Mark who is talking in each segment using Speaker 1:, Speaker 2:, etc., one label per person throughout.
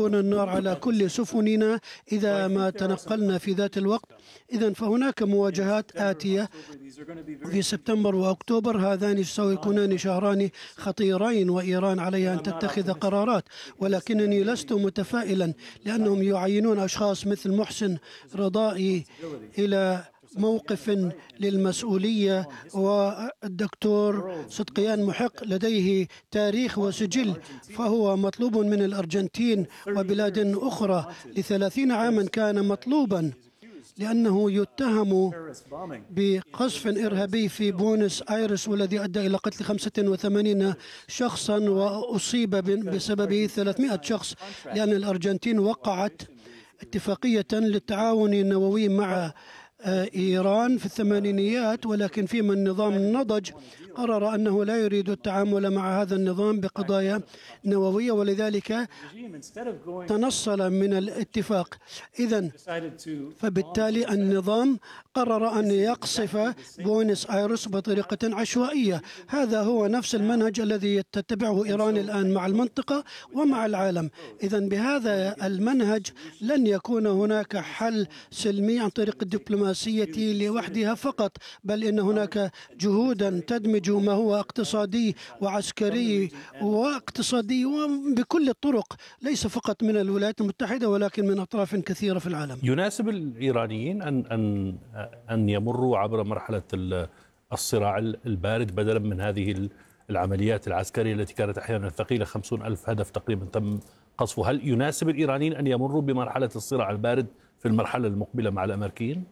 Speaker 1: يطلقون النار على كل سفننا إذا ما تنقلنا في ذات الوقت. إذن فهناك مواجهات آتية في سبتمبر وأكتوبر، هذان سيكونان شهران خطيرين، وإيران عليها أن تتخذ قرارات، ولكنني لست متفائلا لأنهم يعينون أشخاص مثل محسن رضائي إلى موقف للمسؤولية، والدكتور صدقيان محق لديه تاريخ وسجل، فهو مطلوب من الأرجنتين وبلاد أخرى. ل30 عاما كان مطلوبا لأنه يتهم بقصف إرهابي في بونس آيرس، والذي أدى إلى قتل 85 شخصا وأصيب بسببه 300 شخص، لأن الأرجنتين وقعت اتفاقية للتعاون النووي مع إيران في الثمانينيات، ولكن فيما النظام نضج قرر أنه لا يريد التعامل مع هذا النظام بقضايا نووية، ولذلك تنصل من الاتفاق. إذن فبالتالي النظام قرر أن يقصف بوينس آيرس بطريقة عشوائية. هذا هو نفس المنهج الذي تتبعه إيران الآن مع المنطقة ومع العالم. إذن بهذا المنهج لن يكون هناك حل سلمي عن طريق الدبلوماسية لوحدها فقط، بل إن هناك جهودا تدمج ما هو اقتصادي وعسكري واقتصادي وبكل الطرق، ليس فقط من الولايات المتحدة ولكن من أطراف كثيرة في العالم.
Speaker 2: يناسب الإيرانيين أن يمروا عبر مرحلة الصراع البارد بدلا من هذه العمليات العسكرية التي كانت أحيانا ثقيلة، 50,000 هدف تقريبا تم قصفه. هل يناسب الإيرانيين أن يمروا بمرحلة الصراع البارد في المرحلة المقبلة مع الأمريكيين؟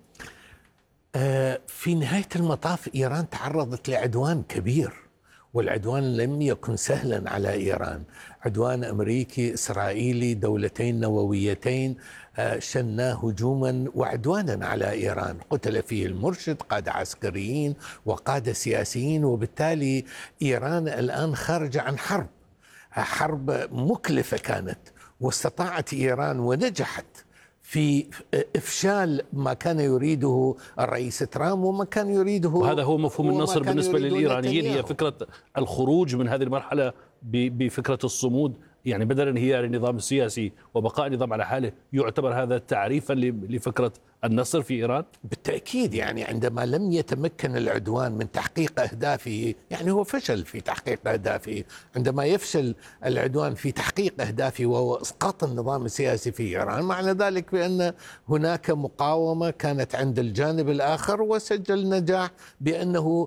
Speaker 3: في نهاية المطاف إيران تعرضت لعدوان كبير، والعدوان لم يكن سهلا على إيران. عدوان أمريكي إسرائيلي، دولتين نوويتين شنا هجوما وعدوانا على إيران، قتل فيه المرشد، قادة عسكريين وقادة سياسيين، وبالتالي إيران الآن خارجة عن حرب مكلفة كانت، واستطاعت إيران ونجحت في إفشال ما كان يريده الرئيس ترامب وما كان يريده،
Speaker 2: وهذا هو مفهوم النصر بالنسبة للإيرانيين، هي فكرة الخروج من هذه المرحلة بفكرة الصمود، يعني بدل انهيار النظام السياسي وبقاء النظام على حاله. يعتبر هذا تعريفا لفكرة النصر في إيران؟
Speaker 3: بالتأكيد، يعني عندما لم يتمكن العدوان من تحقيق أهدافه، يعني هو فشل في تحقيق أهدافه. عندما يفشل العدوان في تحقيق أهدافه وهو إسقاط النظام السياسي في إيران، معنى ذلك بأن هناك مقاومة كانت عند الجانب الآخر، وسجل نجاح بأنه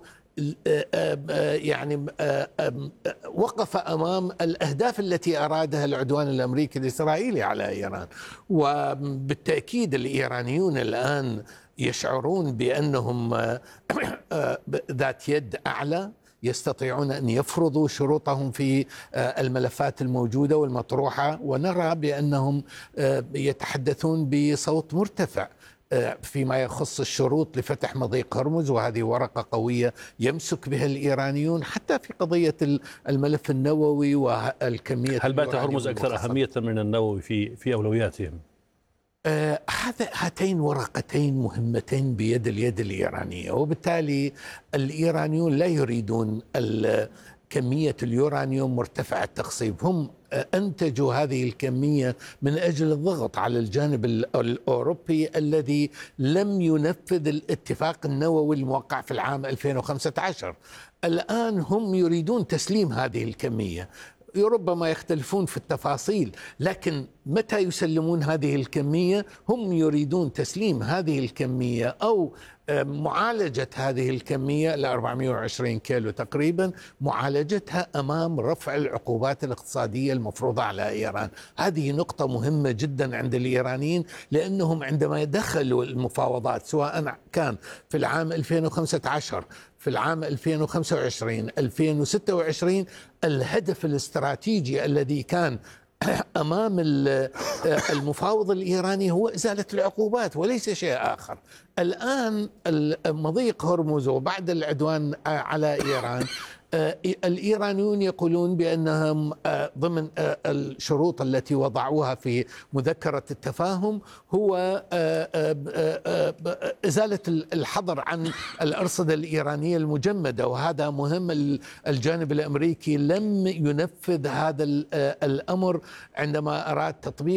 Speaker 3: يعني وقف أمام الأهداف التي أرادها العدوان الأمريكي الإسرائيلي على إيران. وبالتأكيد الإيرانيون الآن يشعرون بأنهم ذات يد أعلى، يستطيعون أن يفرضوا شروطهم في الملفات الموجودة والمطروحة، ونرى بأنهم يتحدثون بصوت مرتفع فيما يخص الشروط لفتح مضيق هرمز، وهذه ورقة قوية يمسك بها الإيرانيون حتى في قضية الملف النووي والكمية.
Speaker 2: هل بات هرمز أكثر أهمية من النووي في أولوياتهم؟
Speaker 3: هاتين ورقتين مهمتين بيد اليد الإيرانية، وبالتالي الإيرانيون لا يريدون كمية اليورانيوم مرتفع التخصيب. هم أنتجوا هذه الكمية من أجل الضغط على الجانب الأوروبي الذي لم ينفذ الاتفاق النووي الموقع في العام 2015. الآن هم يريدون تسليم هذه الكمية، ربما يختلفون في التفاصيل، لكن متى يسلمون هذه الكمية؟ هم يريدون تسليم هذه الكمية أو معالجة هذه الكمية ل 420 كيلو تقريبا، معالجتها أمام رفع العقوبات الاقتصادية المفروضة على إيران. هذه نقطة مهمة جدا عند الإيرانيين، لأنهم عندما دخلوا المفاوضات سواء كان في العام 2015 في العام 2025 2026، الهدف الاستراتيجي الذي كان أمام المفاوض الإيراني هو إزالة العقوبات وليس شيء آخر. الآن مضيق هرمز وبعد العدوان على إيران، الإيرانيون يقولون بأنهم ضمن الشروط التي وضعوها في مذكرة التفاهم هو إزالة الحظر عن الأرصدة الإيرانية المجمدة، وهذا مهم. الجانب الأمريكي لم ينفذ هذا الأمر عندما أراد تطبيق